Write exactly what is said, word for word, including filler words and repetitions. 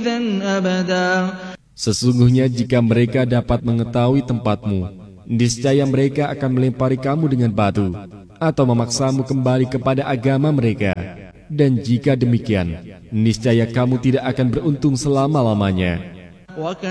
إذا أبدا. Sesungguhnya jika mereka dapat mengetahui tempatmu, niscaya mereka akan melempari kamu dengan batu atau memaksamu kembali kepada agama mereka. Dan jika demikian, niscaya kamu tidak akan beruntung selama-lamanya.